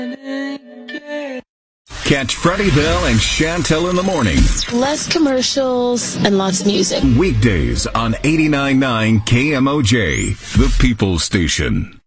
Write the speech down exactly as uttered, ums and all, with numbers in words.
Catch Freddie Bell and Chantel in the morning. Less commercials and lots of music. Weekdays on eighty-nine point nine K M O J, the People's Station.